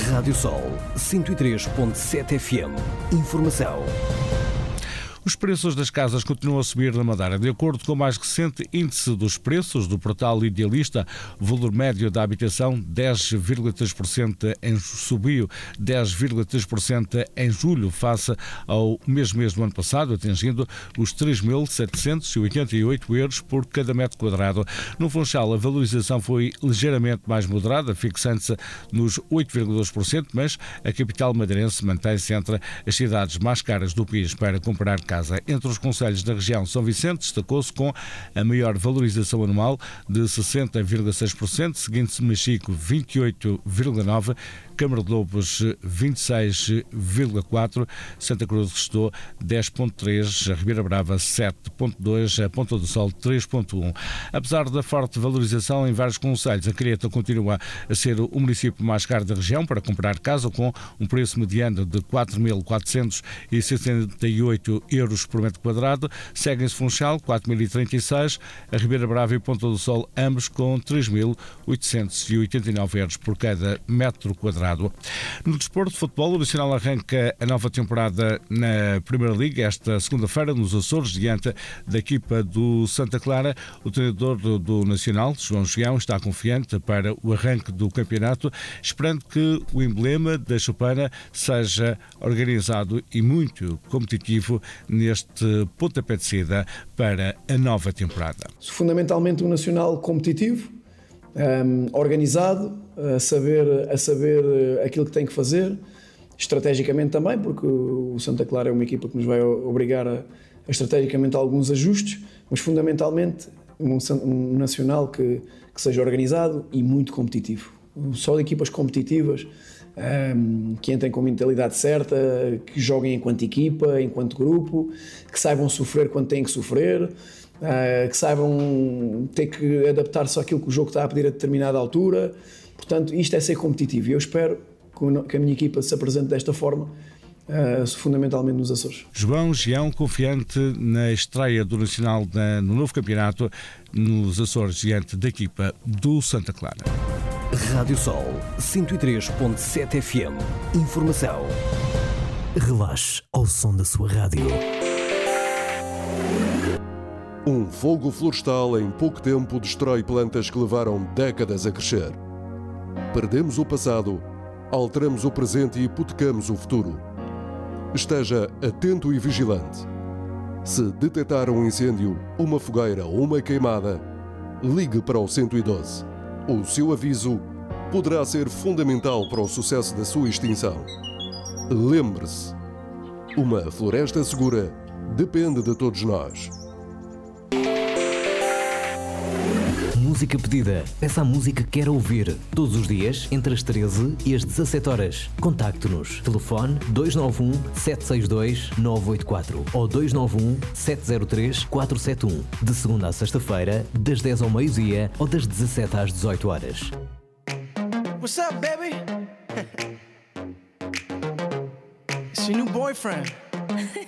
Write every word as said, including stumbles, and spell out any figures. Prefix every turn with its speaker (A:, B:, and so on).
A: Rádio Sol cento e três ponto sete F M. Informação.
B: Os preços das casas continuam a subir na Madeira. De acordo com o mais recente índice dos preços do portal Idealista, o valor médio da habitação dez vírgula três por cento em, subiu dez vírgula três por cento em julho, face ao mês mês do ano passado, atingindo os três mil setecentos e oitenta e oito euros por cada metro quadrado. No Funchal, a valorização foi ligeiramente mais moderada, fixando-se nos oito vírgula dois por cento, mas a capital madeirense mantém-se entre as cidades mais caras do país para comprar casa. Entre os concelhos da região, São Vicente destacou-se com a maior valorização anual de sessenta vírgula seis por cento, seguindo-se Machico vinte e oito vírgula nove por cento, Câmara de Lobos vinte e seis vírgula quatro por cento, Santa Cruz restou dez vírgula três por cento, Ribeira Brava sete vírgula dois por cento, a Ponta do Sol três vírgula um por cento. Apesar da forte valorização em vários concelhos, a Creta continua a ser o município mais caro da região para comprar casa, com um preço mediano de quatro mil quatrocentos e sessenta e oito euros por metro quadrado. Seguem-se Funchal, quatro mil e trinta e seis, a Ribeira Brava e Ponta do Sol, ambos com três mil oitocentos e oitenta e nove euros por cada metro quadrado. No desporto de futebol, o Nacional arranca a nova temporada na Primeira Liga esta segunda-feira nos Açores, diante da equipa do Santa Clara. O treinador do, do Nacional, João Gião, está confiante para o arranque do campeonato, esperando que o emblema da choupana seja organizado e muito competitivo neste pontapé de saída para a nova temporada.
C: Fundamentalmente um Nacional competitivo, um, organizado, a saber, a saber aquilo que tem que fazer, estrategicamente também, porque o Santa Clara é uma equipa que nos vai obrigar a, a estrategicamente a alguns ajustes, mas fundamentalmente um, um Nacional que, que seja organizado e muito competitivo. Só de equipas competitivas, um, que entrem com a mentalidade certa, que joguem enquanto equipa, enquanto grupo, que saibam sofrer quando têm que sofrer, uh, que saibam ter que adaptar-se àquilo que o jogo está a pedir a determinada altura. Portanto, isto é ser competitivo e eu espero que a minha equipa se apresente desta forma, uh, fundamentalmente nos Açores.
B: João Gião, confiante na estreia do Nacional na, no novo campeonato nos Açores, diante da equipa do Santa Clara.
A: Rádio Sol cento e três ponto sete F M. Informação. Relaxe ao som da sua rádio.
D: Um fogo florestal em pouco tempo destrói plantas que levaram décadas a crescer. Perdemos o passado, alteramos o presente e hipotecamos o futuro. Esteja atento e vigilante. Se detectar um incêndio, uma fogueira ou uma queimada, ligue para o cento e doze. O seu aviso poderá ser fundamental para o sucesso da sua extinção. Lembre-se, uma floresta segura depende de todos nós.
A: Música pedida. Peça a música que quer ouvir. Todos os dias, entre as treze e as dezassete horas. Contacte-nos. Telefone dois nove um, sete seis dois, nove oito quatro ou dois nove um, sete zero três, quatro sete um. De segunda a sexta-feira, das dez ao meio-dia ou das dezassete às dezoito horas.
E: What's up, baby? It's your new boyfriend.